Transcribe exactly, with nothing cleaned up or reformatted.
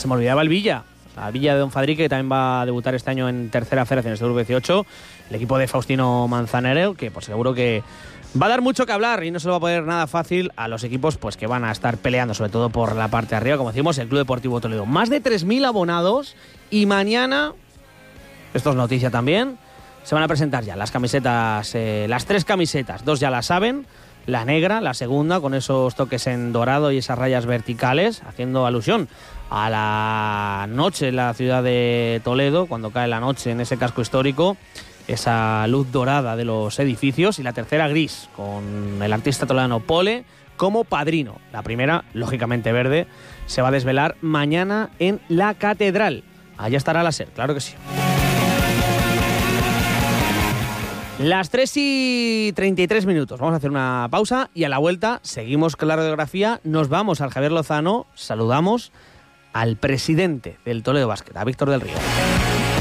se me olvidaba el Villa. La Villa de Don Fadrique, que también va a debutar este año en tercera federación del dieciocho. El equipo de Faustino Manzanero, que pues seguro que va a dar mucho que hablar y no se lo va a poner nada fácil a los equipos pues que van a estar peleando, sobre todo por la parte de arriba, como decimos, el Club Deportivo Toledo. Más de tres mil abonados y mañana, esto es noticia también, se van a presentar ya las camisetas, eh, las tres camisetas, dos ya las saben, la negra, la segunda, con esos toques en dorado y esas rayas verticales, haciendo alusión a la noche en la ciudad de Toledo, cuando cae la noche en ese casco histórico, esa luz dorada de los edificios, y la tercera gris, con el artista toledano Pole como padrino. La primera, lógicamente verde, se va a desvelar mañana en la Catedral. Allá estará la SER, claro que sí. Las tres y treinta y tres minutos. Vamos a hacer una pausa y a la vuelta seguimos con la radiografía. Nos vamos al Javier Lozano, saludamos al presidente del Toledo Basket, a Víctor del Río.